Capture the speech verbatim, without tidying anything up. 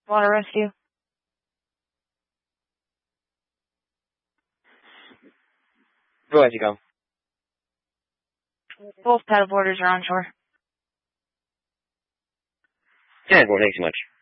Water rescue. Go ahead, you go. Both paddleboarders are on shore. ten four, thanks so much.